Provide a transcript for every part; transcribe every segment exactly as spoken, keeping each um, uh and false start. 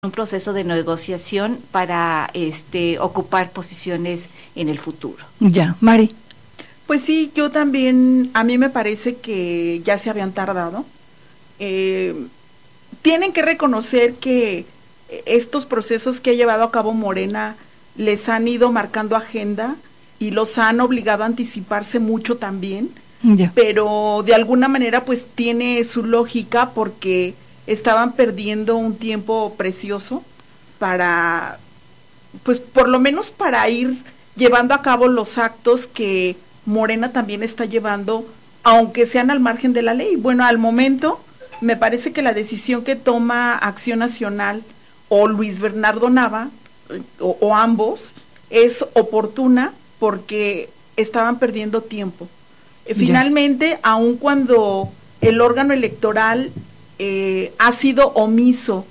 un proceso de negociación para este ocupar posiciones en el futuro. Ya, Mari. Pues sí, yo también, a mí me parece que ya se habían tardado. Eh, tienen que reconocer que estos procesos que ha llevado a cabo Morena les han ido marcando agenda y los han obligado a anticiparse mucho también, Ya. pero de alguna manera pues tiene su lógica porque estaban perdiendo un tiempo precioso para, pues por lo menos para ir llevando a cabo los actos que Morena también está llevando, aunque sean al margen de la ley. Bueno, al momento me parece que la decisión que toma Acción Nacional o Luis Bernardo Nava, o, o ambos, es oportuna porque estaban perdiendo tiempo. Eh, finalmente, aun cuando el órgano electoral eh, ha sido omiso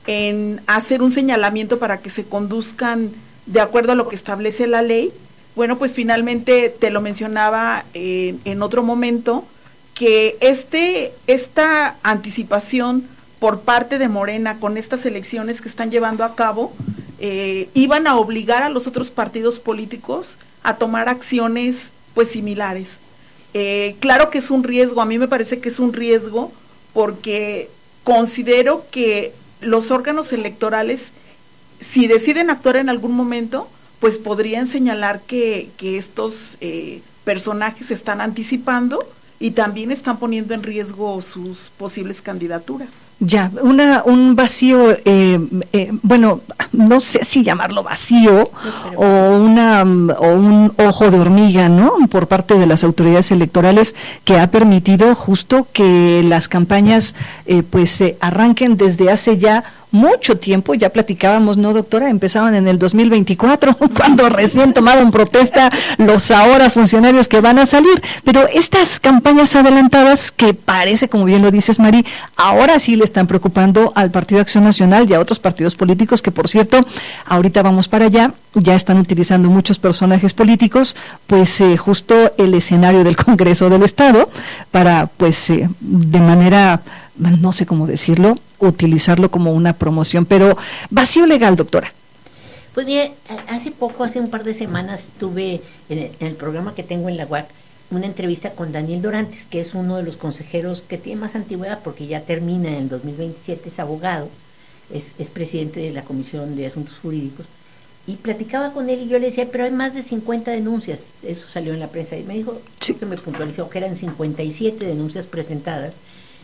en hacer un señalamiento para que se conduzcan de acuerdo a lo que establece la ley, bueno, pues finalmente te lo mencionaba eh, en otro momento, que este esta anticipación por parte de Morena con estas elecciones que están llevando a cabo, eh, iban a obligar a los otros partidos políticos a tomar acciones pues similares. Eh, claro que es un riesgo, a mí me parece que es un riesgo porque considero que los órganos electorales, si deciden actuar en algún momento, pues podrían señalar que, que estos eh, personajes se están anticipando y también están poniendo en riesgo sus posibles candidaturas. Ya, una un vacío, eh, eh, bueno, no sé si llamarlo vacío o una o un ojo de hormiga, ¿no? Por parte de las autoridades electorales que ha permitido justo que las campañas, eh, pues, se arranquen desde hace ya mucho tiempo. Ya platicábamos, ¿no, doctora? Empezaban en el dos mil veinticuatro, cuando recién tomaron protesta los ahora funcionarios que van a salir. Pero estas campañas adelantadas, que parece, como bien lo dices, Mari, ahora sí le están preocupando al Partido Acción Nacional y a otros partidos políticos, que por cierto, ahorita vamos para allá, ya están utilizando muchos personajes políticos, pues eh, justo el escenario del Congreso del Estado, para, pues, eh, de manera, no sé cómo decirlo, utilizarlo como una promoción. Pero vacío legal, doctora. Pues bien, hace poco, hace un par de semanas, tuve en el, en el programa que tengo en la U A C una entrevista con Daniel Dorantes, que es uno de los consejeros que tiene más antigüedad porque ya termina en el dos mil veintisiete, es abogado, es, es presidente de la Comisión de Asuntos Jurídicos, y platicaba con él y yo le decía, pero hay más de cincuenta denuncias, eso salió en la prensa, y me dijo, sí, que me puntualizó que eran cincuenta y siete denuncias presentadas,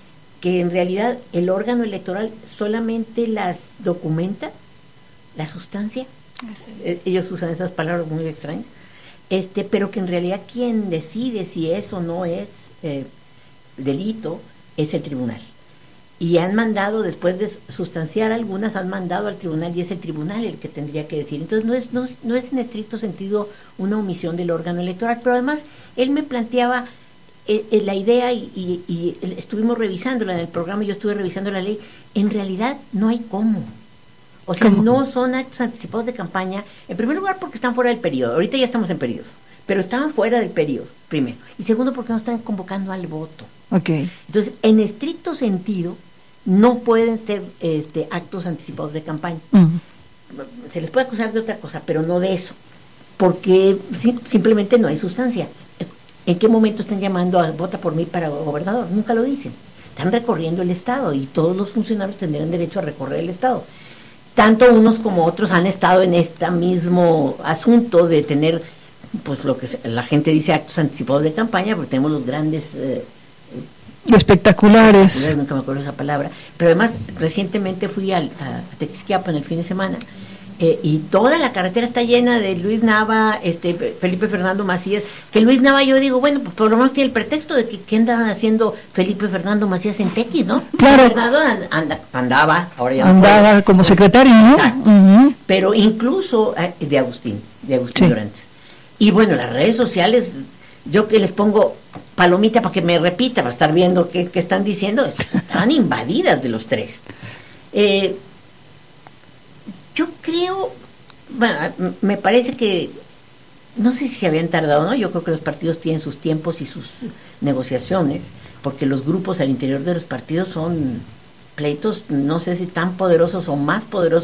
que en realidad el órgano electoral solamente las documenta, la sustancia, eh, ellos usan esas palabras muy extrañas, este, pero que en realidad quien decide si es o no es eh, delito es el tribunal. Y han mandado, después de sustanciar algunas, han mandado al tribunal y es el tribunal el que tendría que decir. Entonces no es, no, no es en estricto sentido una omisión del órgano electoral, pero además él me planteaba eh, eh, la idea y, y, y estuvimos revisándola en el programa, yo estuve revisando la ley, en realidad no hay cómo. O sea, ¿cómo? No son actos anticipados de campaña, en primer lugar porque están fuera del periodo, ahorita ya estamos en periodos, pero estaban fuera del periodo, primero, y segundo porque no están convocando al voto. Okay. Entonces, en estricto sentido, no pueden ser este, actos anticipados de campaña. Uh-huh. Se les puede acusar de otra cosa, pero no de eso, porque sim- simplemente no hay sustancia. ¿En qué momento están llamando a vota por mí para gobernador? Nunca lo dicen. Están recorriendo el Estado y todos los funcionarios tendrán derecho a recorrer el Estado. Tanto unos como otros han estado en este mismo asunto de tener, pues lo que la gente dice actos anticipados de campaña, porque tenemos los grandes eh, espectaculares. espectaculares, nunca me acuerdo esa palabra, pero además recientemente fui al, a, a Tequisquiapan el fin de semana eh, y toda la carretera está llena de Luis Nava, este Felipe Fernando Macías, que Luis Nava, yo digo, bueno, pues por lo menos tiene el pretexto de que, que andaban haciendo Felipe Fernando Macías en Tequis, ¿no? Claro. Fernando and, and, andaba, ahora ya andaba no como secretario, ¿no? Exacto. Uh-huh. Pero incluso eh, de Agustín, de Agustín sí. Dorantes. Y bueno, las redes sociales, yo que les pongo palomita para que me repita, para estar viendo qué, qué están diciendo, estaban invadidas de los tres. Eh, yo creo, bueno, me parece que, no sé si se habían tardado, ¿no? Yo creo que los partidos tienen sus tiempos y sus negociaciones, porque los grupos al interior de los partidos son pleitos, no sé si tan poderosos o más poderosos